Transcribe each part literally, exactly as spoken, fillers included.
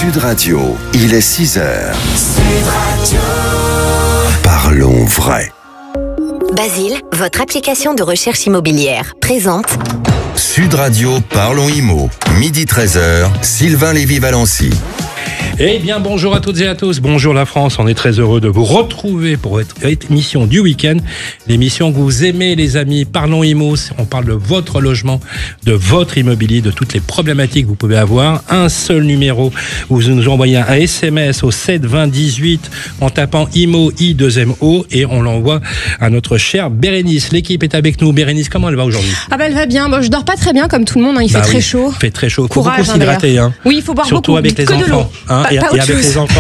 Sud Radio, il est six heures. Sud Radio. Parlons vrai. Basile, votre application de recherche immobilière, présente Sud Radio, Parlons Immo. Midi treize heures, Sylvain Lévy-Valency. Eh bien, bonjour à toutes et à tous. Bonjour la France. On est très heureux de vous retrouver pour votre émission du week-end. L'émission que vous aimez, les amis. Parlons Immo. On parle de votre logement, de votre immobilier, de toutes les problématiques que vous pouvez avoir. Un seul numéro. Vous nous envoyez un S M S au sept vingt dix-huit en tapant Immo, I deux M O, et on l'envoie à notre chère Bérénice. L'équipe est avec nous. Bérénice, comment elle va aujourd'hui? Ah bah elle va bien. Bon, je dors pas très bien comme tout le monde. Hein. Il bah fait oui, très chaud. Il fait très chaud. Courage, faut beaucoup s'hydrater. Hein. Oui, il faut boire surtout beaucoup. avec les que enfants. De l'eau. Hein, pas, et, pas et avec les enfants.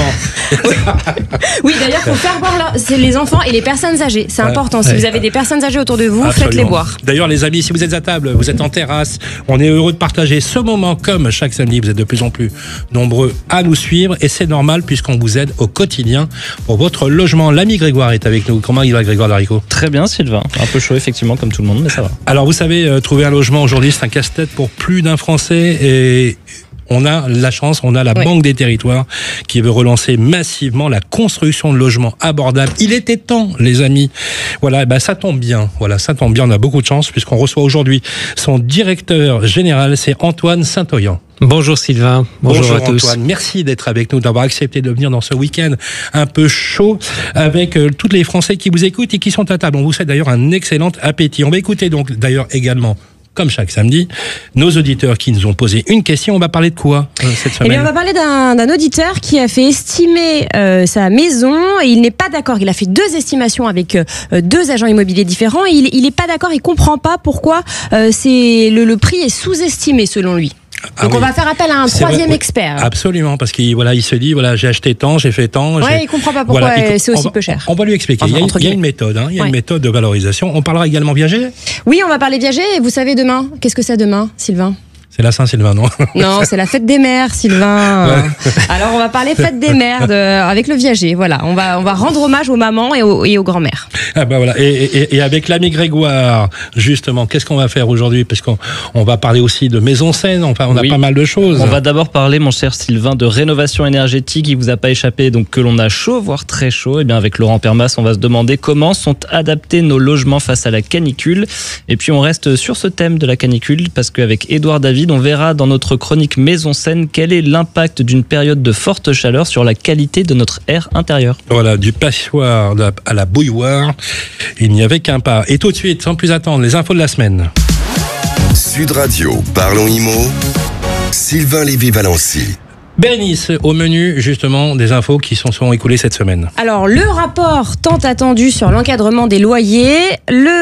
Oui, d'ailleurs, il faut faire boire leur... c'est les enfants et les personnes âgées. C'est ouais, important. Si ouais. vous avez des personnes âgées autour de vous, absolument. Faites-les boire. D'ailleurs, les amis, si vous êtes à table, vous êtes en terrasse, on est heureux de partager ce moment comme chaque samedi. Vous êtes de plus en plus nombreux à nous suivre et c'est normal puisqu'on vous aide au quotidien pour votre logement. L'ami Grégoire est avec nous. Comment il va, Grégoire Darico? Très bien, Sylvain. Un peu chaud, effectivement, comme tout le monde, mais ça va. Alors, vous savez, euh, trouver un logement aujourd'hui, c'est un casse-tête pour plus d'un Français et on a la chance, on a la oui. Banque des Territoires qui veut relancer massivement la construction de logements abordables. Il était temps, les amis. Voilà, ben ça tombe bien. Voilà, ça tombe bien. On a beaucoup de chance puisqu'on reçoit aujourd'hui son directeur général, c'est Antoine Saint-Oyan. Bonjour Sylvain, bonjour, bonjour à tous. Antoine, merci d'être avec nous, d'avoir accepté de venir dans ce week-end un peu chaud avec euh, tous les Français qui vous écoutent et qui sont à table. On vous souhaite d'ailleurs un excellent appétit. On va écouter donc d'ailleurs également, comme chaque samedi, nos auditeurs qui nous ont posé une question. On va parler de quoi euh, cette semaine? Eh bien, on va parler d'un, d'un auditeur qui a fait estimer euh, sa maison et il n'est pas d'accord. Il a fait deux estimations avec euh, deux agents immobiliers différents et il n'est pas d'accord, il ne comprend pas pourquoi euh, c'est, le, le prix est sous-estimé selon lui. Ah Donc oui. on va faire appel à un c'est troisième vrai, expert. Absolument, parce qu'il voilà, il se dit voilà, j'ai acheté tant, j'ai fait tant. Ouais, il comprend pas pourquoi voilà, c'est aussi va, peu cher. On va lui expliquer. Enfin, il, y a, il y a une méthode, hein, il y a ouais. une méthode de valorisation. On parlera également viager. Oui, on va parler viager. Et vous savez demain, qu'est-ce que c'est demain, Sylvain? C'est la Saint-Sylvain, non? Non, c'est la fête des mères, Sylvain. Ouais. Alors, on va parler fête des mères de, avec le viager. Voilà, on va, on va rendre hommage aux mamans et aux, et aux grands-mères. Ah bah voilà. Et, et, et avec l'ami Grégoire, justement, qu'est-ce qu'on va faire aujourd'hui? Parce qu'on on va parler aussi de maison saine. Enfin, on a oui. pas mal de choses. On va d'abord parler, mon cher Sylvain, de rénovation énergétique. Il vous a pas échappé, donc que l'on a chaud, voire très chaud. Et bien, avec Laurent Permas, on va se demander comment sont adaptés nos logements face à la canicule. Et puis, on reste sur ce thème de la canicule parce qu'avec Édouard David, on verra dans notre chronique Maison Saine quel est l'impact d'une période de forte chaleur sur la qualité de notre air intérieur. Voilà, du passoire à la bouilloire, il n'y avait qu'un pas. Et tout de suite, sans plus attendre, les infos de la semaine. Sud Radio, Parlons Immo, Sylvain Lévy-Valency. Bérénice, au menu justement des infos qui s'en sont écoulées cette semaine. Alors le rapport tant attendu sur l'encadrement des loyers, le